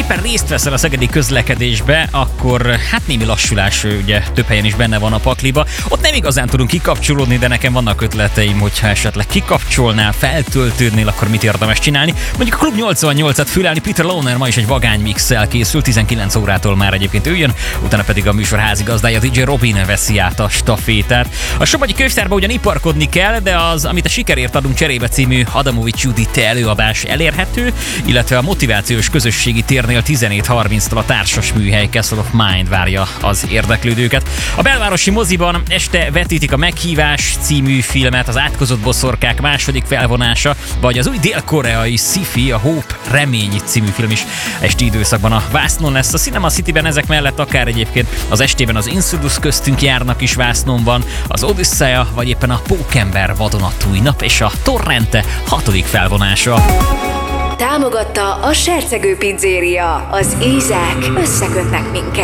éppen részt veszel a szegedi közlekedésbe, akkor hát némi lassulás ugye több helyen is benne van a pakliba. Ott nem igazán tudunk kikapcsolódni, de nekem vannak ötleteim, hogyha esetleg kikapcsolnál, feltöltődnél, akkor mit érdemes csinálni. Mondjuk a Klub 88-at fülelni, Peter Lohner ma is egy vagány mixel készül, 19 órától már egyébként ő jön, utána pedig a műsor házigazdája DJ Robin veszi át a stafétát. A Somogyi Könyvtárba ugyan iparkodni kell, de az, amit a Sikerért adunk cserébe című Adamovics Judit előadás elérhető, illetve a motivációs közösségi térnél 17:30-tól a társas műhely Castle of Mind várja az érdeklődőket. A belvárosi moziban este vetítik a Meghívás című filmet, az Átkozott boszorkák második felvonása, vagy az új dél-koreai sci-fi, a Hope Remény című film is esti időszakban a Vásznon lesz. A Cinema Cityben ezek mellett akár egyébként az estében az Insidious köztünk járnak is Vásznonban, az Odüsszeja, vagy éppen a Pókember vadonatúj nap és a Torrente 6. felvonása. Támogatta a Sercegő Pizzéria. Az ízek összekötnek minket.